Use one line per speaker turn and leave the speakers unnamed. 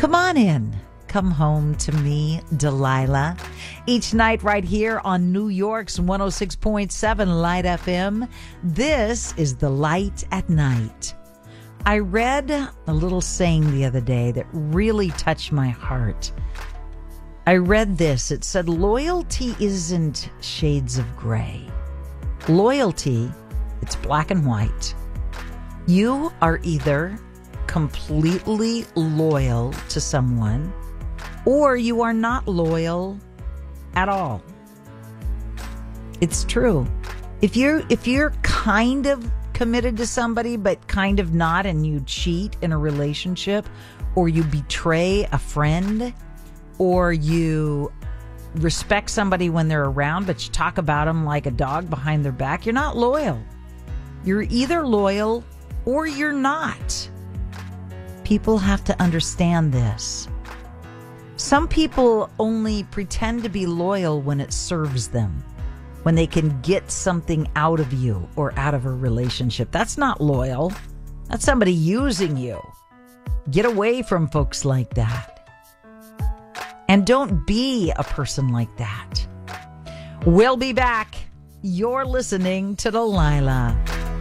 Come on in. Come home to me, Delilah. Each night right here on New York's 106.7 Light FM. This is The Light at Night. I read a little saying the other day that really touched my heart. I read this. It said, loyalty isn't shades of gray. Loyalty, it's black and white. You are either completely loyal to someone or you are not loyal at all. It's true. If you're kind of committed to somebody but kind of not, and you cheat in a relationship, or you betray a friend, or you respect somebody when they're around but you talk about them like a dog behind their back, you're not loyal. You're either loyal or you're not. People have to understand this. Some people only pretend to be loyal when it serves them, when they can get something out of you or out of a relationship. That's not loyal. That's somebody using you. Get away from folks like that. And don't be a person like that. We'll be back. You're listening to Delilah.